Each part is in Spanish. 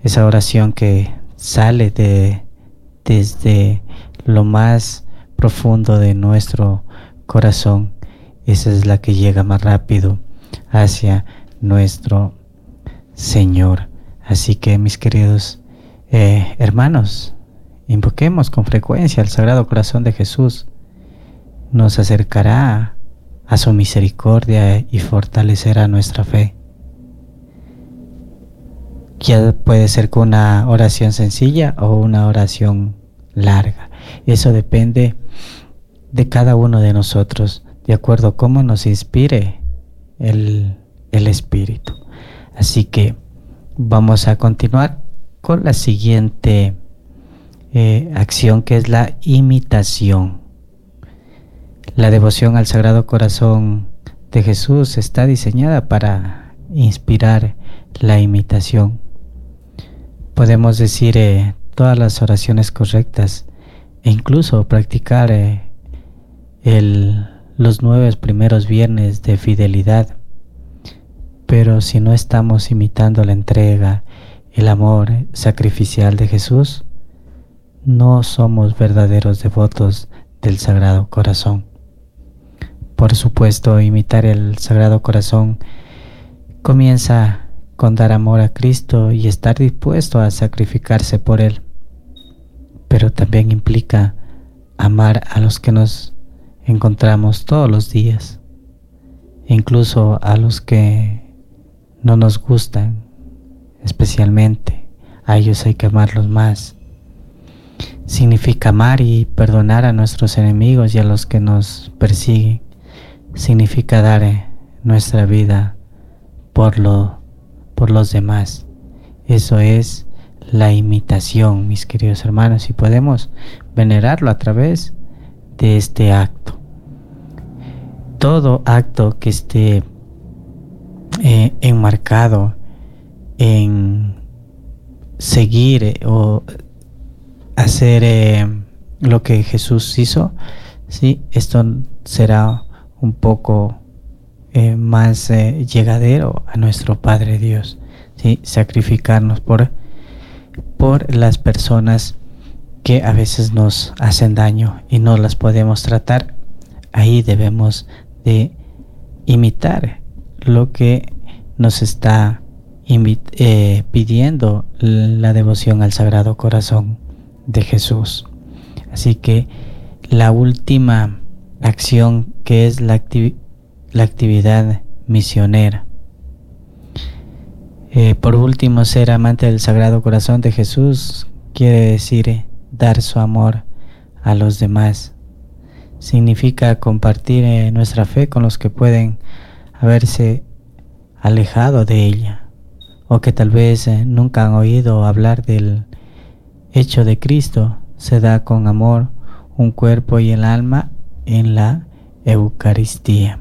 esa oración que sale desde lo más profundo de nuestro corazón, esa es la que llega más rápido hacia nuestro Señor. Así que, mis queridos hermanos, invoquemos con frecuencia al Sagrado Corazón de Jesús. Nos acercará a su misericordia y fortalecerá nuestra fe. Ya puede ser con una oración sencilla o una oración larga. Eso depende de cada uno de nosotros, de acuerdo a cómo nos inspire el Espíritu. Así que vamos a continuar con la siguiente acción, que es la imitación. La devoción al Sagrado Corazón de Jesús está diseñada para inspirar la imitación. Podemos decir todas las oraciones correctas e incluso practicar los 9 primeros viernes de fidelidad. Pero si no estamos imitando la entrega, el amor sacrificial de Jesús, no somos verdaderos devotos del Sagrado Corazón. Por supuesto, imitar el Sagrado Corazón comienza con dar amor a Cristo y estar dispuesto a sacrificarse por Él. Pero también implica amar a los que nos encontramos todos los días, incluso a los que no nos gustan especialmente. A ellos hay que amarlos más. Significa amar y perdonar a nuestros enemigos y a los que nos persiguen. Significa dar nuestra vida por los demás. Eso es la imitación, mis queridos hermanos, y podemos venerarlo a través de este acto. Todo acto que esté enmarcado en seguir o hacer lo que Jesús hizo, ¿sí? Esto será un poco más llegadero a nuestro Padre Dios, ¿sí? Sacrificarnos por las personas que a veces nos hacen daño y no las podemos tratar. Ahí debemos de imitar lo que nos está pidiendo la devoción al Sagrado Corazón de Jesús. Así que la última acción, que es la actividad misionera. Por último, ser amante del Sagrado Corazón de Jesús quiere decir dar su amor a los demás. Significa compartir nuestra fe con los que pueden haberse alejado de ella, o que tal vez nunca han oído hablar del hecho de Cristo. Se da con amor un cuerpo y el alma en la Eucaristía.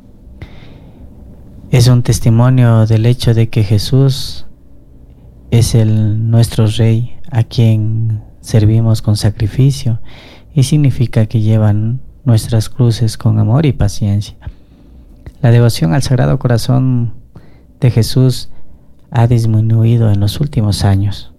Es un testimonio del hecho de que Jesús es nuestro Rey, a quien servimos con sacrificio, y significa que llevan nuestras cruces con amor y paciencia. La devoción al Sagrado Corazón de Jesús ha disminuido en los últimos años,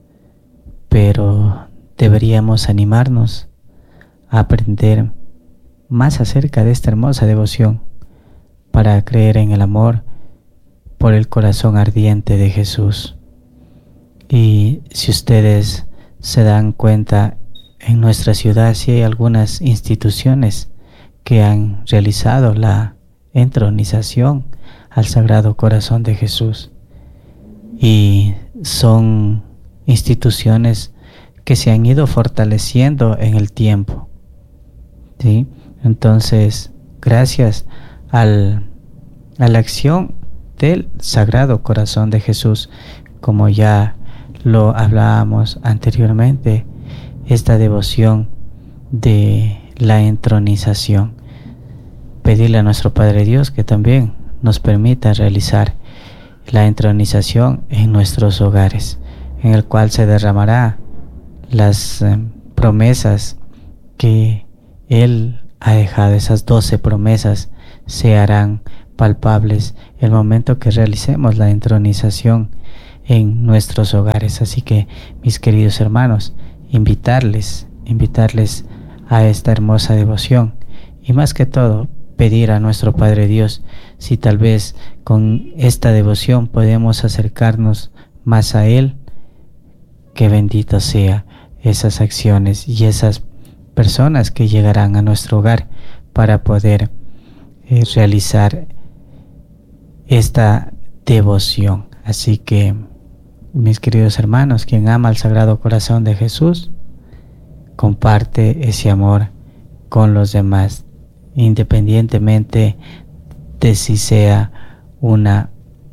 pero deberíamos animarnos a aprender más acerca de esta hermosa devoción para creer en el amor por el corazón ardiente de Jesús. Y si ustedes se dan cuenta, en nuestra ciudad sí hay algunas instituciones que han realizado la entronización al Sagrado Corazón de Jesús, y son instituciones que se han ido fortaleciendo en el tiempo, ¿sí? Entonces, gracias a la acción del Sagrado Corazón de Jesús, como ya lo hablábamos anteriormente, esta devoción de la entronización, pedirle a nuestro Padre Dios que también nos permita realizar la entronización en nuestros hogares, en el cual se derramará las promesas que Él ha dejado. Esas 12 promesas se harán palpables el momento que realicemos la entronización en nuestros hogares. Así que, mis queridos hermanos, invitarles a esta hermosa devoción, y más que todo pedir a nuestro Padre Dios si tal vez con esta devoción podemos acercarnos más a Él. Que bendito sea esas acciones y esas personas que llegarán a nuestro hogar para poder realizar esta devoción. Así que, mis queridos hermanos, quien ama al Sagrado Corazón de Jesús, comparte ese amor con los demás, independientemente de si sea una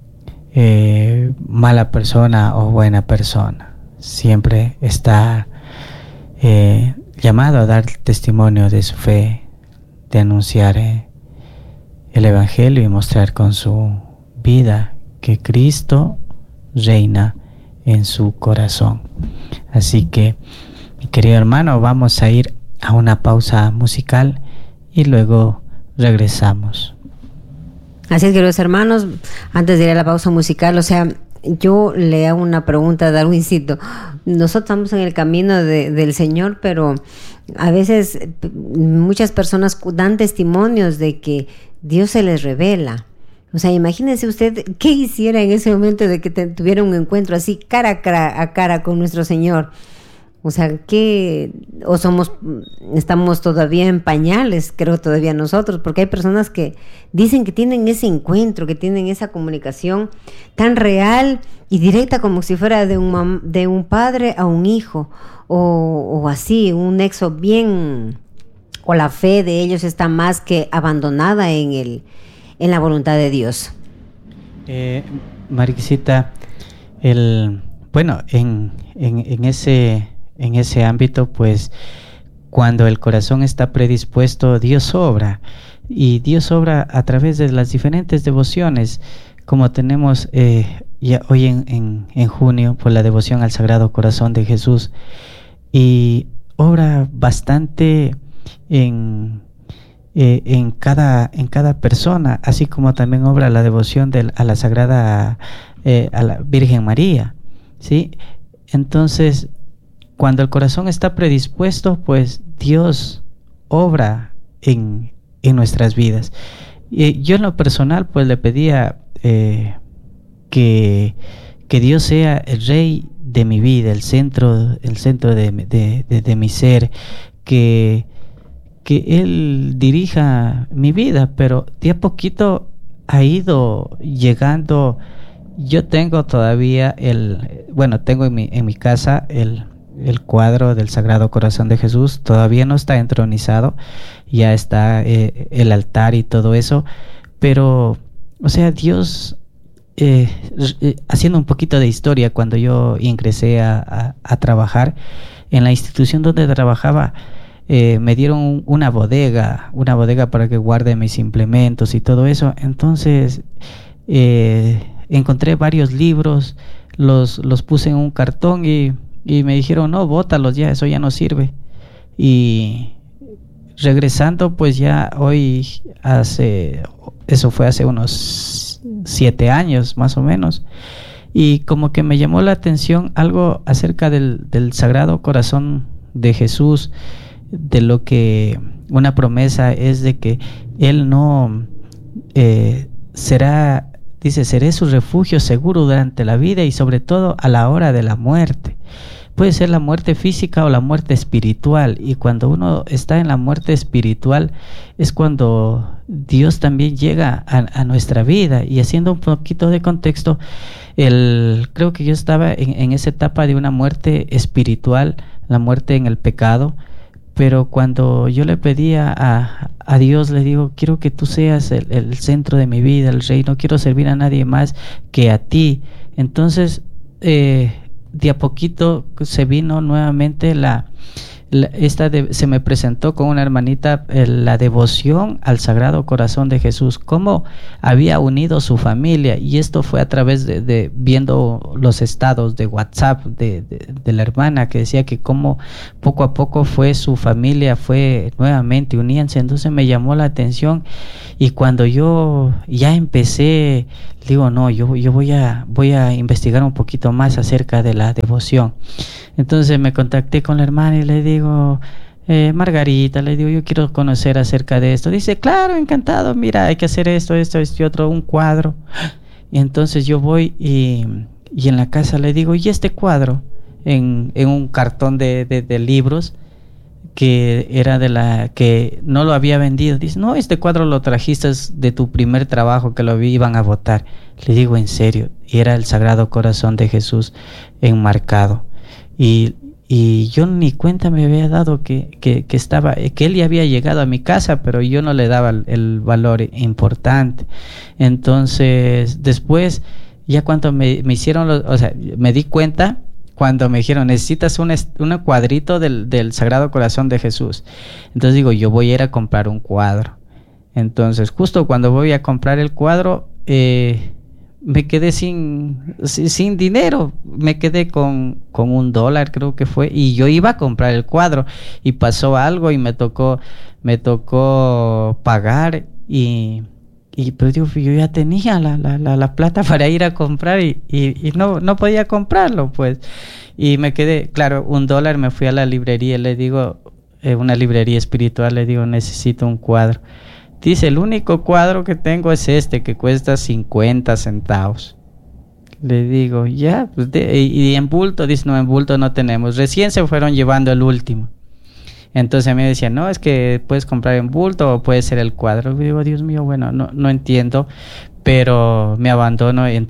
mala persona o buena persona. Siempre está llamado a dar testimonio de su fe, de anunciar el Evangelio y mostrar con su vida que Cristo reina en su corazón. Así que, mi querido hermano, vamos a ir a una pausa musical y luego regresamos. Así es, queridos hermanos, antes de ir a la pausa musical, yo le hago una pregunta a Darwincito. Nosotros estamos en el camino del Señor, pero a veces muchas personas dan testimonios de que Dios se les revela. Imagínese usted qué hiciera en ese momento de que tuviera un encuentro así cara a cara con nuestro Señor. Estamos todavía en pañales, creo todavía nosotros, porque hay personas que dicen que tienen ese encuentro, que tienen esa comunicación tan real y directa como si fuera de un padre a un hijo, o así, un nexo bien, o la fe de ellos está más que abandonada en la voluntad de Dios. Mariquita, en ese ámbito, pues cuando el corazón está predispuesto, Dios obra, y Dios obra a través de las diferentes devociones, como tenemos ya hoy en junio, por la devoción al Sagrado Corazón de Jesús, y obra bastante en cada persona, así como también obra la devoción a la Sagrada a la Virgen María, ¿sí? Entonces, cuando el corazón está predispuesto, pues Dios obra en nuestras vidas. Yo en lo personal, pues le pedía que Dios sea el Rey de mi vida, el centro de mi ser, que Él dirija mi vida, pero de a poquito ha ido llegando. Yo tengo todavía tengo en mi casa el cuadro del Sagrado Corazón de Jesús. Todavía no está entronizado, ya está el altar y todo eso, pero Dios, haciendo un poquito de historia, cuando yo ingresé a trabajar en la institución donde trabajaba, me dieron una bodega para que guarde mis implementos y todo eso. Entonces encontré varios libros, los puse en un cartón y me dijeron, no, bótalos ya, eso ya no sirve. Y regresando, pues ya hoy eso fue hace unos 7 años más o menos, y como que me llamó la atención algo acerca del Sagrado Corazón de Jesús, de lo que una promesa es de que Él no seré su refugio seguro durante la vida y sobre todo a la hora de la muerte. Puede ser la muerte física o la muerte espiritual, y cuando uno está en la muerte espiritual es cuando Dios también llega a nuestra vida. Y haciendo un poquito de contexto, creo que yo estaba en esa etapa de una muerte espiritual, la muerte en el pecado, pero cuando yo le pedía a Dios, le digo, quiero que tú seas el centro de mi vida, el Rey, no quiero servir a nadie más que a ti. Entonces de a poquito se vino nuevamente se me presentó con una hermanita la devoción al Sagrado Corazón de Jesús, cómo había unido su familia, y esto fue a través de viendo los estados de WhatsApp de la hermana, que decía que cómo poco a poco fue su familia, fue nuevamente uniéndose. Entonces me llamó la atención, y cuando yo ya empecé, digo, no, yo voy a investigar un poquito más acerca de la devoción. Entonces me contacté con la hermana y le digo, Margarita, le digo, yo quiero conocer acerca de esto. Dice, claro, encantado, mira, hay que hacer esto y otro, un cuadro. Y entonces yo voy y en la casa le digo, ¿y este cuadro? En un cartón de libros, que era que no lo había vendido. Dice, no, este cuadro lo trajiste de tu primer trabajo, que lo iban a botar. Le digo, ¿en serio? Y era el Sagrado Corazón de Jesús enmarcado. Y yo ni cuenta me había dado que él ya había llegado a mi casa, pero yo no le daba el valor importante. Entonces, después, ya cuando me hicieron, me di cuenta cuando me dijeron, necesitas un cuadrito del Sagrado Corazón de Jesús. Entonces digo, yo voy a ir a comprar un cuadro. Entonces, justo cuando voy a comprar el cuadro, me quedé sin dinero. Me quedé con $1, creo que fue, y yo iba a comprar el cuadro, y pasó algo y me tocó pagar, pero digo, yo ya tenía la plata para ir a comprar, y no podía comprarlo, pues. Y me quedé, claro, $1. Me fui a la librería, le digo, una librería espiritual, le digo, necesito un cuadro. Dice, el único cuadro que tengo es este, que cuesta 50 centavos. Le digo, ya, pues y en bulto. Dice, no, en bulto no tenemos, recién se fueron llevando el último. Entonces a mí me decía, no, es que puedes comprar en bulto o puede ser el cuadro. Le digo, Dios mío, bueno, no entiendo, pero me abandono en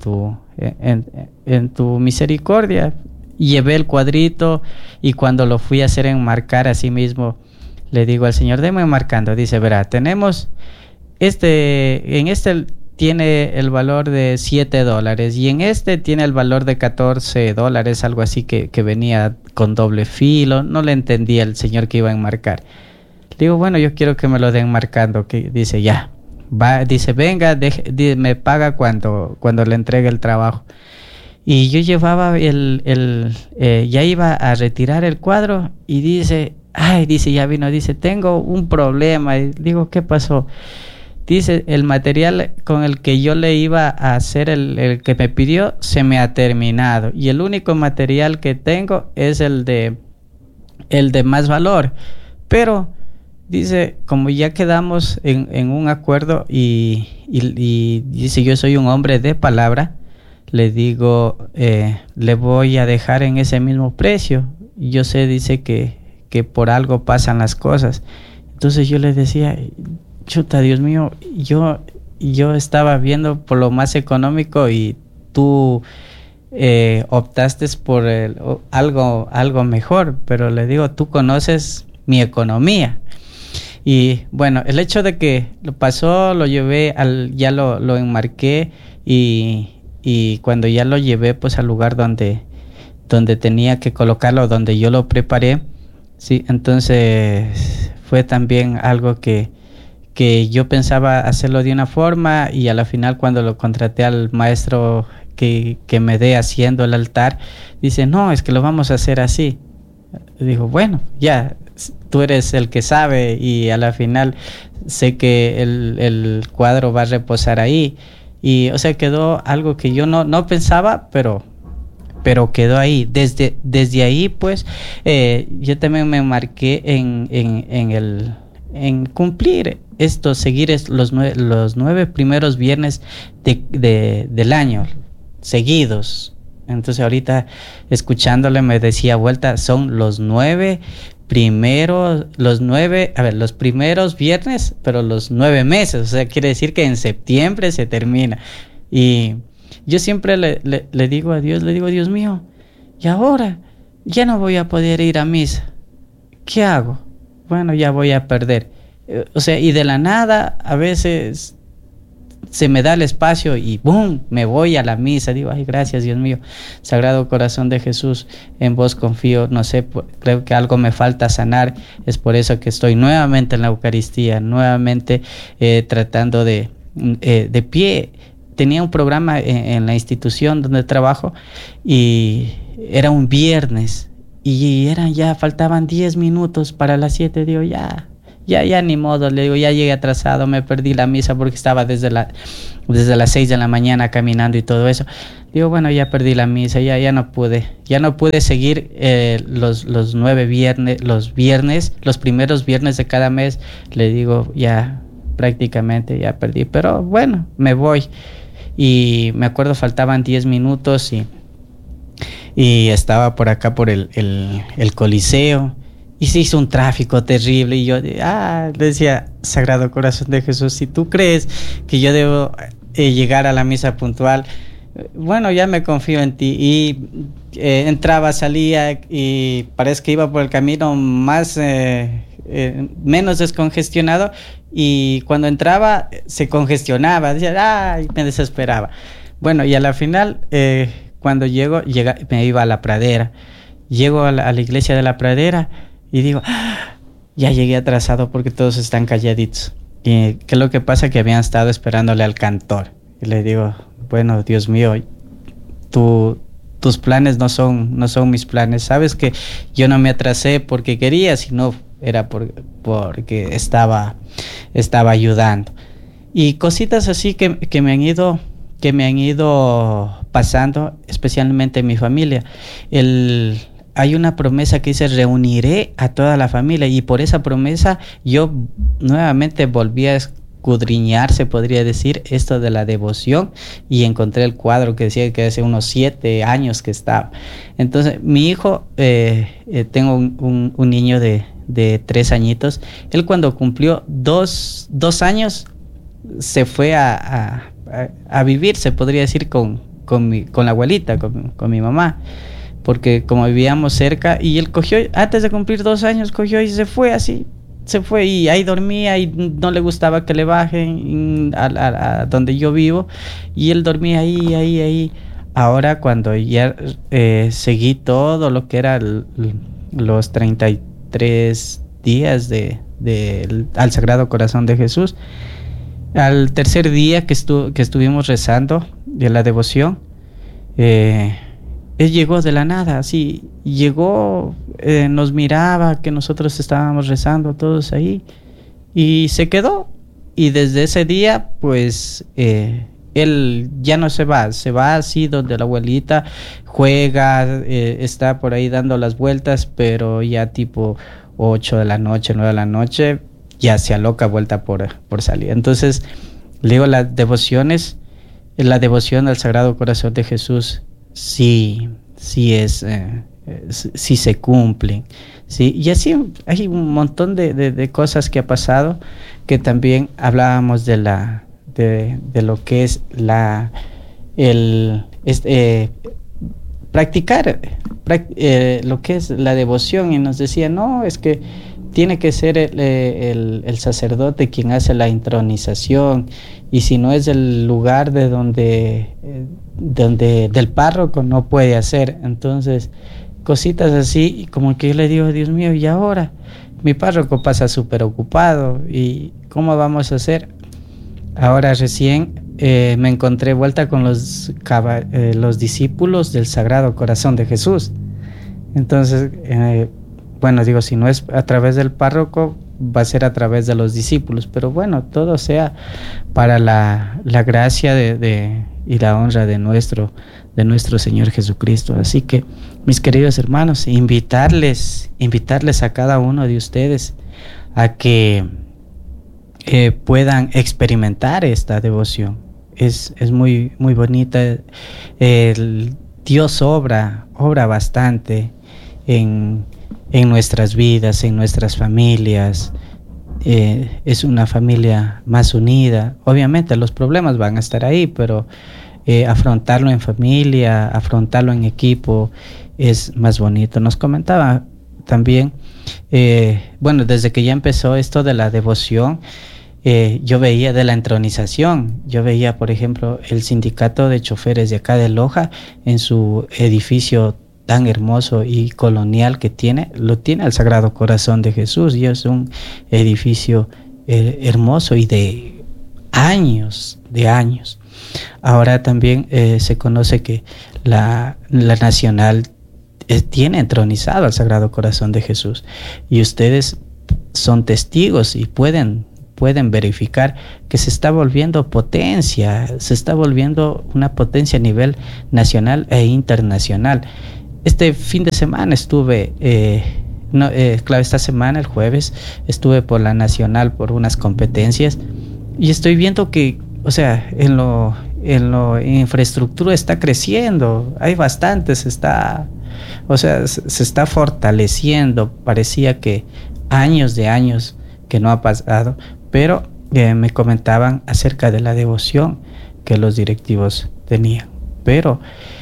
tu misericordia. Llevé el cuadrito, y cuando lo fui a hacer enmarcar así mismo, le digo al Señor, deme enmarcando. Dice, verá, tenemos en este tiene el valor de $7, y en este tiene el valor de $14, algo así, que venía con doble filo. No le entendía el Señor que iba a enmarcar. Digo, bueno, yo quiero que me lo den marcando. Que dice, ya, va, dice, venga, me paga cuando le entregue el trabajo. Y yo llevaba ya iba a retirar el cuadro, y dice, ya vino, dice, tengo un problema. Y digo, ¿qué pasó? Dice, el material con el que yo le iba a hacer el que me pidió se me ha terminado, y el único material que tengo es el de más valor. Pero dice, como ya quedamos en un acuerdo, y dice, yo soy un hombre de palabra, le digo, le voy a dejar en ese mismo precio. Yo sé, dice, que por algo pasan las cosas. Entonces yo le decía, chuta, Dios mío, yo estaba viendo por lo más económico, y tú optaste por algo mejor. Pero le digo, tú conoces mi economía. Y bueno, el hecho de que lo pasó, lo llevé ya lo enmarqué, y cuando ya lo llevé pues al lugar donde tenía que colocarlo, donde yo lo preparé, sí, entonces fue también algo que yo pensaba hacerlo de una forma, y a la final, cuando lo contraté al maestro que me dé haciendo el altar, dice, no, es que lo vamos a hacer así. Digo, bueno, ya, tú eres el que sabe, y a la final sé que el cuadro va a reposar ahí. Y o sea, quedó algo que yo no pensaba, pero quedó ahí. Desde ahí pues yo también me marqué en cumplir esto, seguir los 9 primeros viernes del año seguidos. Entonces ahorita escuchándole me decía vuelta, son los 9 primeros viernes, pero los 9 meses, o sea, quiere decir que en septiembre se termina. Y yo siempre le digo a Dios, Dios mío, y ahora ya no voy a poder ir a misa, ¿qué hago? Bueno, ya voy a perder. O sea, y de la nada a veces se me da el espacio y ¡boom! Me voy a la misa. Digo, ay, gracias, Dios mío. Sagrado Corazón de Jesús, en vos confío. No sé, creo que algo me falta sanar. Es por eso que estoy nuevamente en la Eucaristía, nuevamente tratando de pie. Tenía un programa en la institución donde trabajo y era un viernes y faltaban 10 minutos para las 7. Digo, ya ni modo, le digo, ya llegué atrasado, me perdí la misa porque estaba desde las 6 de la mañana caminando y todo eso. Digo, bueno, ya perdí la misa, ya no pude seguir los 9 viernes, los primeros viernes de cada mes. Le digo, ya prácticamente ya perdí, pero bueno, me voy. Y me acuerdo, faltaban 10 minutos y estaba por acá por el Coliseo y se hizo un tráfico terrible y yo le decía, Sagrado Corazón de Jesús, si tú crees que yo debo llegar a la misa puntual, bueno, ya me confío en ti. Y entraba, salía y parece que iba por el camino más menos descongestionado, y cuando entraba se congestionaba, decía, me desesperaba. Bueno, y a la final cuando me iba a la Pradera, llego a la iglesia de la Pradera y digo, ya llegué atrasado porque todos están calladitos. Y ¿qué es lo que pasa? Que habían estado esperándole al cantor. Y le digo, bueno, Dios mío, tus planes no son mis planes. Sabes que yo no me atrasé porque quería, sino era porque estaba ayudando. Y cositas así que me han ido pasando, especialmente en mi familia. Hay una promesa que dice, reuniré a toda la familia, y por esa promesa yo nuevamente volví a escudriñar, se podría decir, esto de la devoción, y encontré el cuadro que decía que hace unos 7 años que estaba. Entonces mi hijo, tengo un niño de 3 añitos. Él, cuando cumplió 2 años, se fue a vivir, se podría decir, con la abuelita, con mi mamá, porque como vivíamos cerca, y él cogió, antes de cumplir 2 años, cogió y se fue así. Se fue y ahí dormía, y no le gustaba que le bajen a donde yo vivo, y él dormía ahí. Ahora, cuando ya seguí todo lo que era los 33 días al Sagrado Corazón de Jesús, al tercer día que estuvimos rezando de la devoción, él llegó de la nada, así llegó, nos miraba que nosotros estábamos rezando todos ahí, y se quedó. Y desde ese día, pues él ya no se va así donde la abuelita, juega, está por ahí dando las vueltas, pero ya tipo 8 de la noche, 9 de la noche, ya se aloca, vuelta por salir. Entonces, le digo, la devoción al Sagrado Corazón de Jesús sí se cumplen, sí. Y así hay un montón de cosas que ha pasado, que también hablábamos de lo que es practicar lo que es la devoción, y nos decía, no, es que tiene que ser el sacerdote quien hace la intronización, y si no es el lugar de donde del párroco, no puede hacer. Entonces, cositas así, y como que yo le digo, Dios mío, y ahora mi párroco pasa súper ocupado, y ¿cómo vamos a hacer? Ahora recién me encontré vuelta con los discípulos del Sagrado Corazón de Jesús. Entonces, bueno, digo, si no es a través del párroco, va a ser a través de los discípulos, pero bueno, todo sea para la gracia y la honra de nuestro Señor Jesucristo. Así que, mis queridos hermanos, invitarles a cada uno de ustedes a que puedan experimentar esta devoción. Es muy, muy bonita. Dios obra bastante en nuestras vidas, en nuestras familias. Es una familia más unida. Obviamente los problemas van a estar ahí, pero afrontarlo en familia, afrontarlo en equipo es más bonito. Nos comentaba también, bueno, desde que ya empezó esto de la devoción, yo veía de la entronización, yo veía, por ejemplo, el sindicato de choferes de acá de Loja en su edificio tan hermoso y colonial que lo tiene el Sagrado Corazón de Jesús, y es un edificio hermoso y de años. Ahora también se conoce que la Nacional tiene entronizado al Sagrado Corazón de Jesús, y ustedes son testigos y pueden verificar que se está volviendo una potencia a nivel nacional e internacional. Este fin de semana estuve, esta semana, el jueves, estuve por la Nacional por unas competencias, y estoy viendo que, o sea, en infraestructura está creciendo, hay bastantes, se está fortaleciendo. Parecía que años que no ha pasado, pero me comentaban acerca de la devoción que los directivos tenían. Pero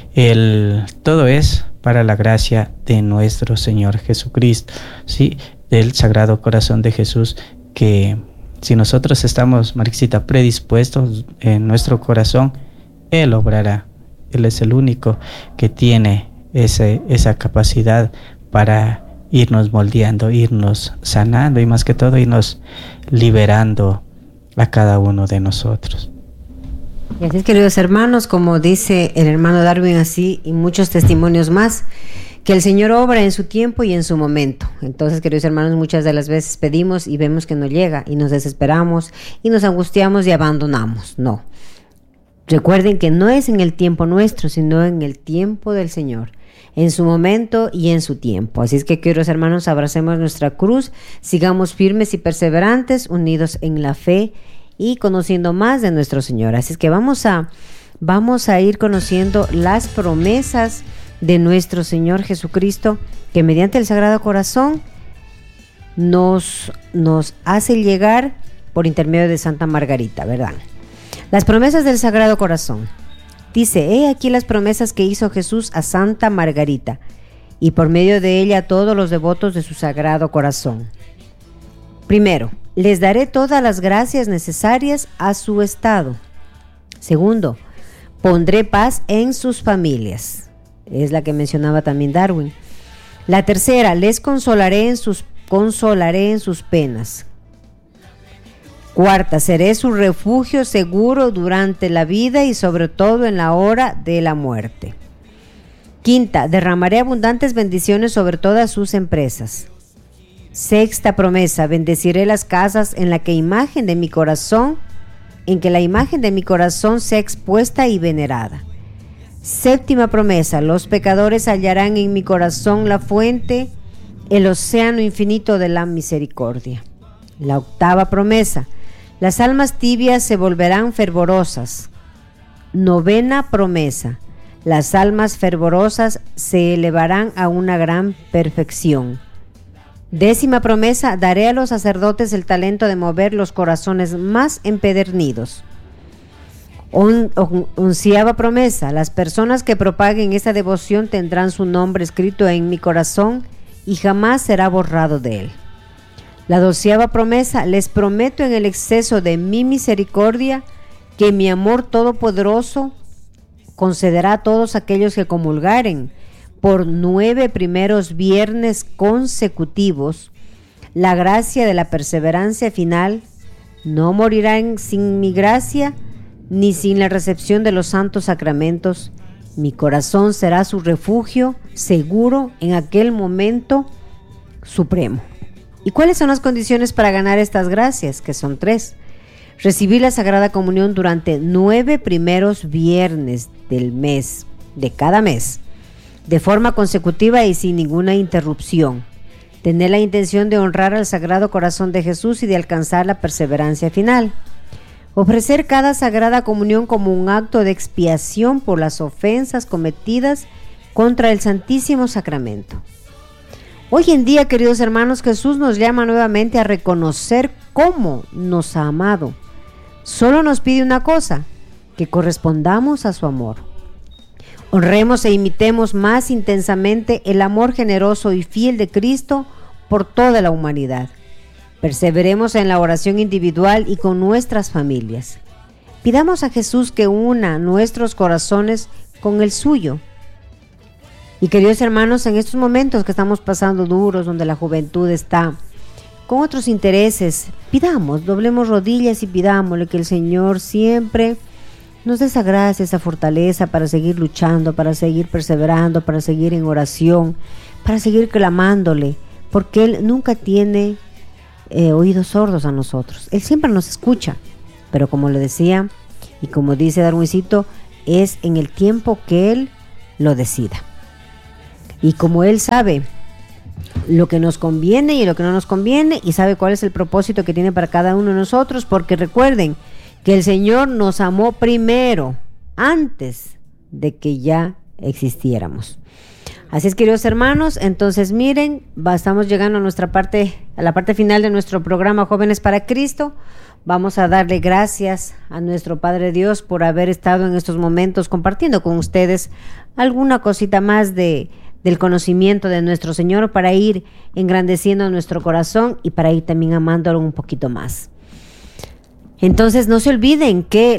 todo es para la gracia de nuestro Señor Jesucristo, ¿sí? Del Sagrado Corazón de Jesús, que si nosotros estamos, Marixita, predispuestos en nuestro corazón, Él obrará. Él es el único que tiene esa capacidad para irnos moldeando, irnos sanando y más que todo irnos liberando a cada uno de nosotros. Y así es, queridos hermanos, como dice el hermano Darwin, así y muchos testimonios más, que el Señor obra en su tiempo y en su momento. Entonces, queridos hermanos, muchas de las veces pedimos y vemos que no llega y nos desesperamos y nos angustiamos y abandonamos. No. Recuerden que no es en el tiempo nuestro, sino en el tiempo del Señor, en su momento y en su tiempo. Así es que, queridos hermanos, abracemos nuestra cruz, sigamos firmes y perseverantes, unidos en la fe y conociendo más de nuestro Señor. Así es que vamos a ir conociendo las promesas de nuestro Señor Jesucristo, que mediante el Sagrado Corazón nos hace llegar por intermedio de Santa Margarita, ¿verdad? Las promesas del Sagrado Corazón. Dice: he aquí las promesas que hizo Jesús a Santa Margarita, y por medio de ella a todos los devotos de su Sagrado Corazón. Primero, les daré todas las gracias necesarias a su estado. Segundo, pondré paz en sus familias. Es la que mencionaba también Darwin. La tercera, les consolaré en sus penas. Cuarta, seré su refugio seguro durante la vida y sobre todo en la hora de la muerte. Quinta, derramaré abundantes bendiciones sobre todas sus empresas. Sexta promesa, bendeciré las casas en que la imagen de mi corazón sea expuesta y venerada. Séptima promesa, los pecadores hallarán en mi corazón la fuente, el océano infinito de la misericordia. La octava promesa, las almas tibias se volverán fervorosas. Novena promesa, las almas fervorosas se elevarán a una gran perfección. Décima promesa, daré a los sacerdotes el talento de mover los corazones más empedernidos. Onceava promesa, las personas que propaguen esta devoción tendrán su nombre escrito en mi corazón y jamás será borrado de él. La doceava promesa, les prometo en el exceso de mi misericordia que mi amor todopoderoso concederá a todos aquellos que comulgaren por 9 primeros viernes consecutivos la gracia de la perseverancia final. No morirán sin mi gracia ni sin la recepción de los santos sacramentos. Mi corazón será su refugio seguro en aquel momento supremo. ¿Y cuáles son las condiciones para ganar estas gracias? Que son 3. Recibir la Sagrada Comunión durante 9 primeros viernes del mes, de cada mes, de forma consecutiva y sin ninguna interrupción. Tener la intención de honrar al Sagrado Corazón de Jesús y de alcanzar la perseverancia final. Ofrecer cada Sagrada Comunión como un acto de expiación por las ofensas cometidas contra el Santísimo Sacramento. Hoy en día, queridos hermanos, Jesús nos llama nuevamente a reconocer cómo nos ha amado. Solo nos pide una cosa, que correspondamos a su amor. Honremos e imitemos más intensamente el amor generoso y fiel de Cristo por toda la humanidad. Perseveremos en la oración individual y con nuestras familias. Pidamos a Jesús que una nuestros corazones con el suyo. Y queridos hermanos, en estos momentos que estamos pasando duros, donde la juventud está con otros intereses, pidamos, doblemos rodillas y pidámosle que el Señor siempre nos dé esa gracia, esa fortaleza para seguir luchando, para seguir perseverando, para seguir en oración, para seguir clamándole, porque Él nunca tiene oídos sordos a nosotros. Él siempre nos escucha, pero como le decía y como dice Darwincito, es en el tiempo que Él lo decida. Y como Él sabe lo que nos conviene y lo que no nos conviene, y sabe cuál es el propósito que tiene para cada uno de nosotros, porque recuerden que el Señor nos amó primero, antes de que ya existiéramos. Así es, queridos hermanos, entonces miren, estamos llegando a la parte final de nuestro programa Jóvenes para Cristo. Vamos a darle gracias a nuestro Padre Dios por haber estado en estos momentos compartiendo con ustedes alguna cosita más del conocimiento de nuestro Señor, para ir engrandeciendo nuestro corazón y para ir también amándolo un poquito más. Entonces no se olviden que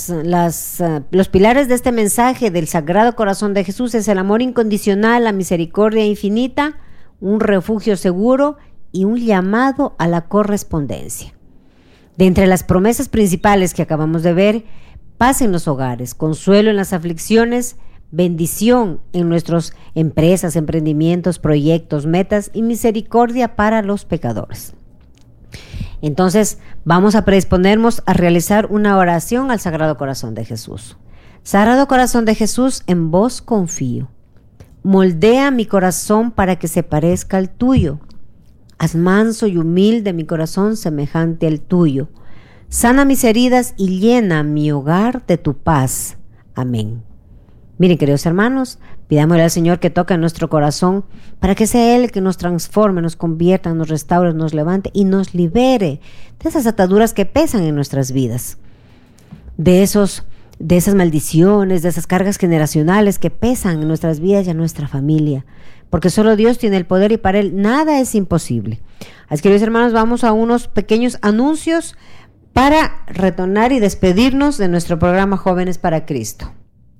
los pilares de este mensaje del Sagrado Corazón de Jesús es el amor incondicional, la misericordia infinita, un refugio seguro y un llamado a la correspondencia. De entre las promesas principales que acabamos de ver, paz en los hogares, consuelo en las aflicciones, bendición en nuestras empresas, emprendimientos, proyectos, metas y misericordia para los pecadores. Entonces vamos a predisponernos a realizar una oración al Sagrado Corazón de Jesús. Sagrado Corazón de Jesús, en vos confío. Moldea mi corazón para que se parezca al tuyo. Haz manso y humilde mi corazón semejante al tuyo. Sana mis heridas y llena mi hogar de tu paz. Amén. Miren, queridos hermanos, pidámosle al Señor que toque nuestro corazón para que sea Él el que nos transforme, nos convierta, nos restaure, nos levante y nos libere de esas ataduras que pesan en nuestras vidas, de esas maldiciones, de esas cargas generacionales que pesan en nuestras vidas y en nuestra familia, porque solo Dios tiene el poder y para Él nada es imposible. Así que, queridos hermanos, vamos a unos pequeños anuncios para retornar y despedirnos de nuestro programa Jóvenes para Cristo.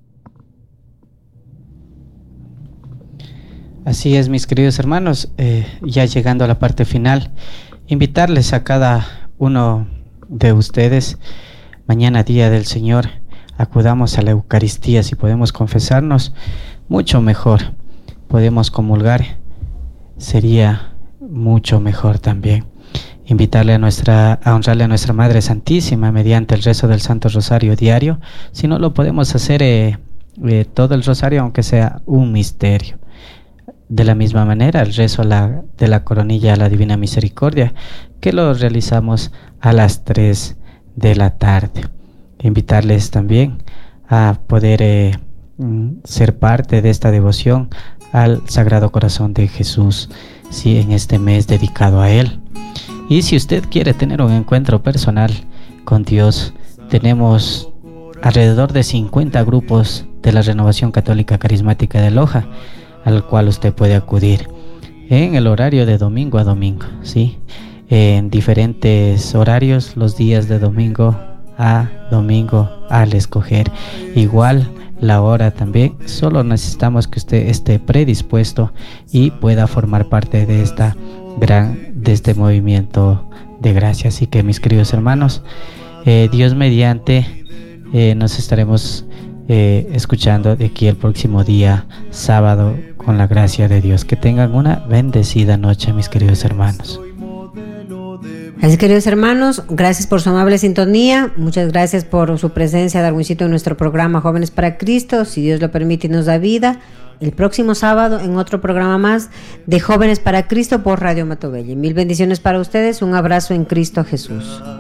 Así es, mis queridos hermanos, ya llegando a la parte final, invitarles a cada uno de ustedes, mañana día del Señor, acudamos a la Eucaristía. Si podemos confesarnos, mucho mejor. Podemos comulgar, sería mucho mejor también. Invitarle a honrarle a nuestra Madre Santísima mediante el rezo del Santo Rosario diario. Si no lo podemos hacer todo el rosario, aunque sea un misterio. De la misma manera, el rezo de la coronilla a la Divina Misericordia, que lo realizamos a las 3 de la tarde. Invitarles también a poder ser parte de esta devoción al Sagrado Corazón de Jesús, sí, en este mes dedicado a Él. Y si usted quiere tener un encuentro personal con Dios, tenemos alrededor de 50 grupos de la Renovación Católica Carismática de Loja, al cual usted puede acudir en el horario de domingo a domingo, ¿sí? En diferentes horarios, los días de domingo al escoger. Igual la hora también, solo necesitamos que usted esté predispuesto y pueda formar parte de este movimiento de gracia. Así que, mis queridos hermanos, Dios mediante, nos estaremos escuchando de aquí el próximo día sábado, con la gracia de Dios. Que tengan una bendecida noche, mis queridos hermanos. Así, queridos hermanos, gracias por su amable sintonía, muchas gracias por su presencia, Darwincito, en nuestro programa Jóvenes para Cristo. Si Dios lo permite y nos da vida, el próximo sábado en otro programa más de Jóvenes para Cristo por Radio Matobelle. Mil bendiciones para ustedes, un abrazo en Cristo Jesús.